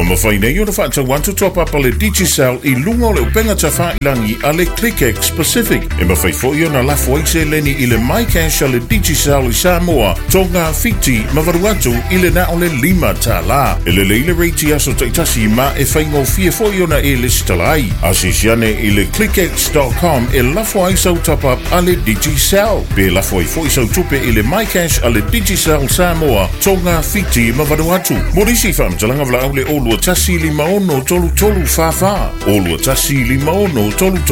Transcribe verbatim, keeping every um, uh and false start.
Ua mawhaina i o na whaatau wantu top up ale Digicel i lunga o le upenga ta whailangi ale ClickX Pacific. E mawhai fo i o na lafu aise leni i le MyCash ale Digicel i Samoa, tonga fiti mavaru atu i le na o le lima ta la. E le leile reiti aso taitasi ma e whaingo fia fo i o na e listalai. Asisiane i le clickx dot com e lafu aisau top up ale Digicel. Be lafu ai fo i sau tupe i le MyCash ale Digicel Samoa, tonga fiti mavaru atu. Morisi whamtalanga vla au le olua tasi li maono tolu tolu fa fa. Olua tasi li maono tolu tolu